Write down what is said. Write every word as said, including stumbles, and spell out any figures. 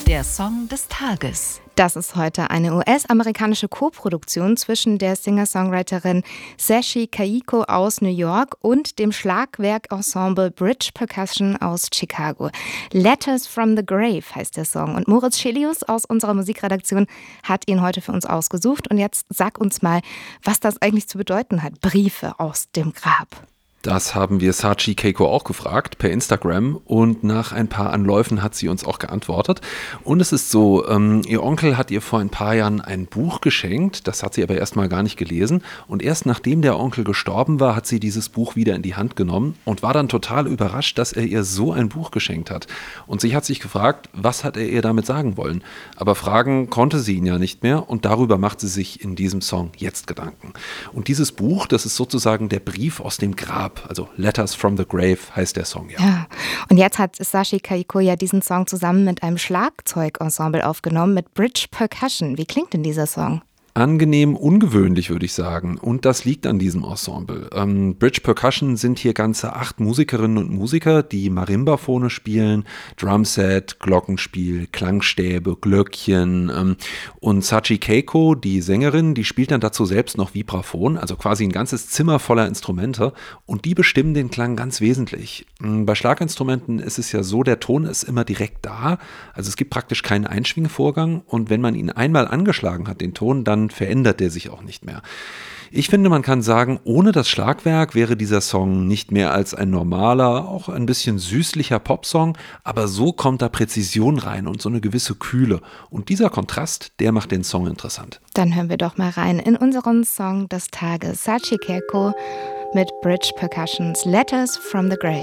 Der Song des Tages. Das ist heute eine U S-amerikanische Koproduktion zwischen der Singer-Songwriterin Sashi Kaiko aus New York und dem Schlagwerkensemble Bridge Percussion aus Chicago. Letters from the Grave heißt der Song. Und Moritz Schelius aus unserer Musikredaktion hat ihn heute für uns ausgesucht. Und jetzt sag uns mal, was das eigentlich zu bedeuten hat. Briefe aus dem Grab. Das haben wir Sashi Kaiko auch gefragt per Instagram und nach ein paar Anläufen hat sie uns auch geantwortet. Und es ist so, ähm, ihr Onkel hat ihr vor ein paar Jahren ein Buch geschenkt, das hat sie aber erstmal gar nicht gelesen. Und erst nachdem der Onkel gestorben war, hat sie dieses Buch wieder in die Hand genommen und war dann total überrascht, dass er ihr so ein Buch geschenkt hat. Und sie hat sich gefragt, was hat er ihr damit sagen wollen? Aber fragen konnte sie ihn ja nicht mehr und darüber macht sie sich in diesem Song jetzt Gedanken. Und dieses Buch, das ist sozusagen der Brief aus dem Grab. Also Letters from the Grave heißt der Song, ja. Ja, und jetzt hat Sashi Kaiko ja diesen Song zusammen mit einem Schlagzeugensemble aufgenommen, mit Bridge Percussion. Wie klingt denn dieser Song? Angenehm ungewöhnlich, würde ich sagen. Und das liegt an diesem Ensemble. Ähm, Bridge Percussion sind hier ganze acht Musikerinnen und Musiker, die Marimbaphone spielen, Drumset, Glockenspiel, Klangstäbe, Glöckchen. Ähm, und Sashi Kaiko, die Sängerin, die spielt dann dazu selbst noch Vibraphon, also quasi ein ganzes Zimmer voller Instrumente. Und die bestimmen den Klang ganz wesentlich. Ähm, bei Schlaginstrumenten ist es ja so, der Ton ist immer direkt da. Also es gibt praktisch keinen Einschwingvorgang. Und wenn man ihn einmal angeschlagen hat, den Ton, dann verändert der sich auch nicht mehr. Ich finde, man kann sagen, ohne das Schlagwerk wäre dieser Song nicht mehr als ein normaler, auch ein bisschen süßlicher Popsong, aber so kommt da Präzision rein und so eine gewisse Kühle. Und dieser Kontrast, der macht den Song interessant. Dann hören wir doch mal rein in unseren Song des Tages. Sashi Kaiko mit Bridge Percussions Letters from the Grave.